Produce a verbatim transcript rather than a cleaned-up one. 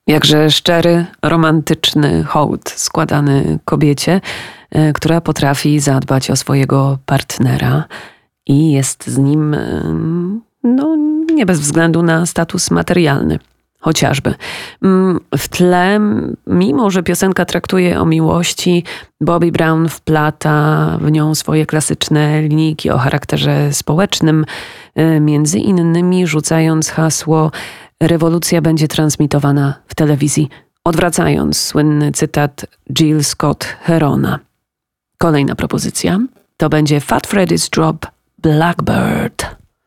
Jakże szczery, romantyczny hołd składany kobiecie, która potrafi zadbać o swojego partnera i jest z nim, no, nie bez względu na status materialny. Chociażby. W tle, mimo że piosenka traktuje o miłości, Bobby Brown wplata w nią swoje klasyczne linijki o charakterze społecznym, między innymi rzucając hasło „Rewolucja będzie transmitowana w telewizji”, odwracając słynny cytat Jill Scott Herona. Kolejna propozycja to będzie Fat Freddy's Drop Blackbird.